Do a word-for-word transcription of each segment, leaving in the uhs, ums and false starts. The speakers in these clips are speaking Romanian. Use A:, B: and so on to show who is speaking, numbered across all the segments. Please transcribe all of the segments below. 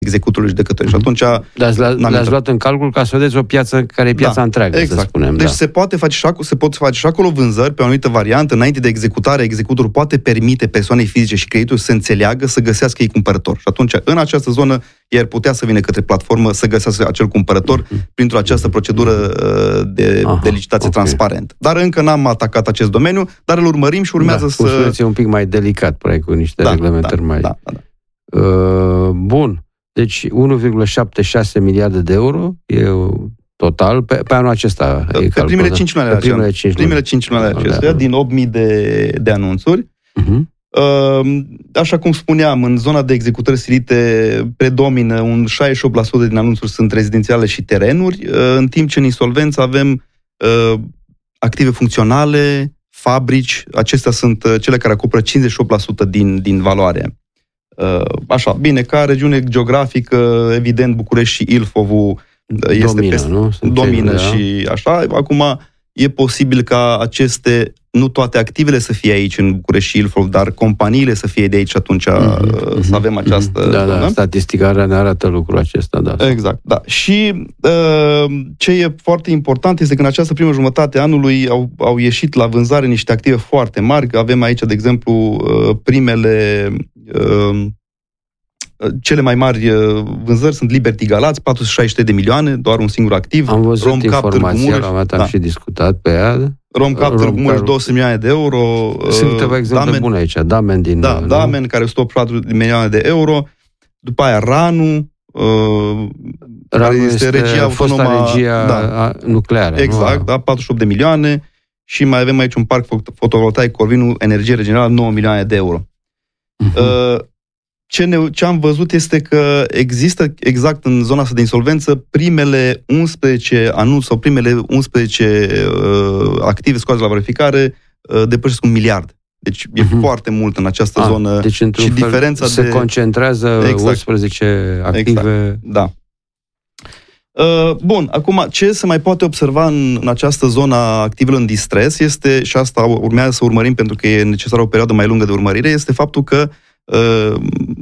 A: executorului judecătorii. Și atunci...
B: Dar le-ați luat în calcul ca să vedeți o piață care e piața da, întreagă, exact. Să spunem.
A: Deci
B: da.
A: se, poate face și acolo, se pot face și acolo vânzări pe o anumită variantă, înainte de executare, executorul poate permite persoanei fizice și creditorul să înțeleagă, să găsească ei cumpărător. Și atunci, în această zonă, el putea să vină către platformă să găsească acel cumpărător uh-huh. printr-o această procedură de, Aha, de licitație okay. transparent. Dar încă n-am atacat acest domeniu, dar îl urmărim și urmează
B: da,
A: să...
B: Da, un pic mai delicat, proiect, cu niște
A: da,
B: reglementări
A: da,
B: mai...
A: Da, da, da.
B: Uh, bun. Deci unu virgulă șaptezeci și șase miliarde de euro e total pe, pe anul acesta.
A: Pe
B: calcul,
A: primele
B: da?
A: cinci luni ale
B: primele cinci
A: primele cinci luni ale acestuia, din opt mii de, de anunțuri.
B: Uh-huh.
A: Uh, așa cum spuneam, în zona de executări silite predomină un șaizeci și opt la sută din anunțuri sunt rezidențiale și terenuri, uh, în timp ce în insolvență avem uh, active funcționale, fabrici, acestea sunt uh, cele care acoperă cincizeci și opt la sută din, din valoare. Așa, bine, ca regiune geografică, evident, București și Ilfovul este
B: domină,
A: peste,
B: nu?
A: domină și așa. Acum, e posibil ca aceste, nu toate activele să fie aici în București și Ilfov, dar companiile să fie de aici, atunci mm-hmm, să avem această...
B: Da, da, statistica ne arată lucrul acesta, da.
A: Exact, da. Și uh, ce e foarte important este că în această primă jumătate a anului au, au ieșit la vânzare niște active foarte mari. Avem aici, de exemplu, uh, primele... Uh, cele mai mari vânzări sunt Liberty Galați, patru sute șaizeci și trei de milioane, doar un singur activ.
B: Am văzut Rom informația, la am da. și discutat pe ea.
A: Romcap Târgu Mureș, două sute milioane de euro.
B: Sunt câteva exemple Damen, bune aici. Damen din...
A: Da, Damen, care sunt optzeci și patru de milioane de euro. După aia Ranu, uh,
B: Ranu este, este regia autonomă... regia
A: da,
B: nucleară.
A: Exact,
B: nu?
A: da, patruzeci și opt de milioane. Și mai avem aici un parc fotovoltaic Corvinu, energie regenerabilă, nouă milioane de euro. Uh-huh. Uh, Ce, ne, ce am văzut este că există exact în zona asta de insolvență primele unsprezece anunți sau primele unsprezece uh, active scoase la verificare uh, depășesc un miliard. Deci e uh-huh. foarte mult în această
B: A,
A: zonă.
B: Deci,
A: și diferența
B: se
A: de...
B: concentrează exact. unsprezece active.
A: Exact. Da. Uh, bun, acum ce se mai poate observa în, în această zonă a activelor în distres este, și asta urmează să urmărim pentru că e necesară o perioadă mai lungă de urmărire, este faptul că Uh,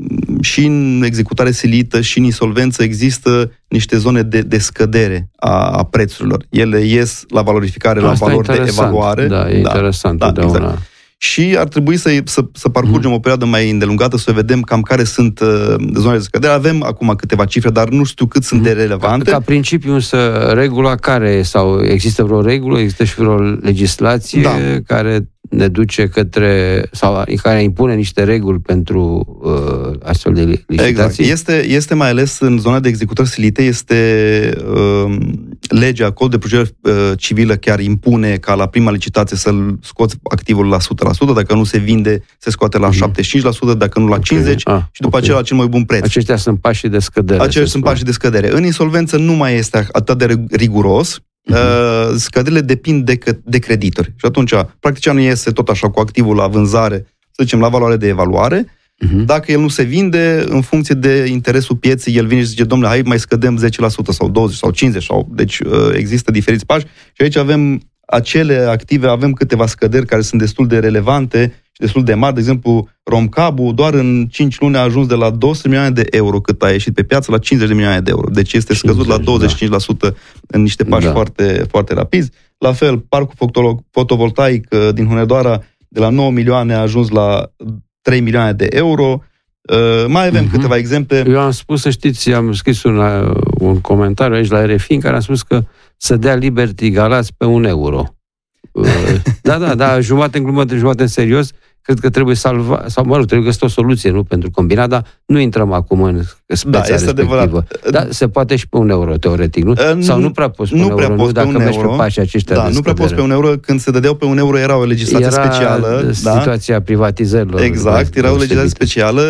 A: și în executare silită și în insolvență există niște zone de, de scădere a, a prețurilor. Ele ies la valorificare,
B: asta
A: la valori de evaluare.
B: Da, e da, interesant.
A: Da, exact. Și ar trebui să, să, să parcurgem mm. o perioadă mai îndelungată, să vedem cam care sunt uh, zonele de scădere. Avem acum câteva cifre, dar nu știu cât sunt mm. de relevante.
B: Ca, ca principiu însă, regula care, sau există vreo regulă, există și vreo legislație da. care ne duce către, sau care impune niște reguli pentru uh, astfel de licitații?
A: Exact. Este, este mai ales în zona de executări silite, este uh, legea, cod de procedură uh, civilă chiar impune ca la prima licitație să-l scoți activul la o sută la sută, dacă nu se vinde, se scoate la mm-hmm. șaptezeci și cinci la sută, dacă nu la okay. cincizeci la sută ah, și după okay. aceea la cel mai bun preț.
B: Aceștia sunt pașii de scădere.
A: Aceștia sunt pașii de scădere. În insolvență nu mai este atât de riguros. Uh-huh. Scăderile depind de, de creditori. Și atunci, practicianul iese tot așa cu activul la vânzare, să zicem, la valoare de evaluare. Uh-huh. Dacă el nu se vinde, în funcție de interesul pieței, el vine și zice, domnule, hai mai scădem zece la sută sau douăzeci sau cincizeci la sută. Sau... Deci există diferiți pași. Și aici avem acele active, avem câteva scăderi care sunt destul de relevante și destul de mari. De exemplu, Romcabu doar în cinci luni a ajuns de la două sute de milioane de euro cât a ieșit pe piață la cincizeci de milioane de euro. Deci este scăzut cincizeci, la douăzeci și cinci la sută da. în niște pași da. foarte, foarte rapizi. La fel, parcul fotovoltaic din Hunedoara de la nouă milioane a ajuns la trei milioane de euro. Uh, mai avem uh-huh. câteva exemple.
B: Eu am spus, să știți, am scris un, un comentariu aici la R F I în care am spus că să dea Liberty Galați pe un euro. Uh, da, da, da, jumătate în glumă, jumătate în serios. Cred că trebuie salva, sau mă rog, trebuie găsit o soluție, nu, pentru combinat, dar nu intrăm acum în speța da, respectivă. Da, se poate și pe un euro, teoretic, nu? Uh, sau nu prea poți pe
A: nu
B: un euro, nu? Dacă mergi
A: euro,
B: pe pașii aceștia
A: da,
B: de
A: nu prea poți pe un euro. Când se dădeau pe un euro era o legislație
B: era
A: specială.
B: situația da? privatizărilor.
A: Exact, era o legislație specială.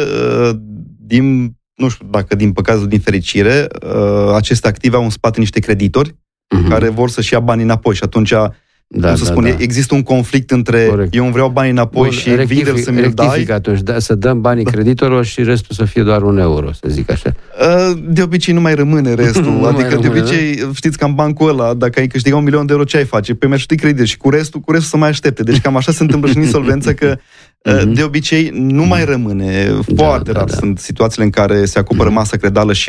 A: Din, nu știu dacă din păcate sau din fericire, aceste active au în spate niște creditori uh-huh. care vor să-și ia banii înapoi și atunci Da, cum să da, spun, da. există un conflict între Corect. eu îmi vreau banii înapoi Bun, și vinde să mi-l dai.
B: atunci, da, să dăm banii da. creditorilor și restul să fie doar un euro, să zic așa.
A: De obicei nu mai rămâne restul. nu adică rămâne, de obicei, da? știți, cam bancul ăla, dacă ai câștigat un milion de euro, ce ai face? Păi mi-aș ști credit și cu restul, cu restul să mai aștepte. Deci cam așa se întâmplă și în insolvență, că Uh-huh. De obicei, nu mai rămâne. Foarte da, rar da, da. sunt situațiile în care se acoperă uh-huh. masa credală și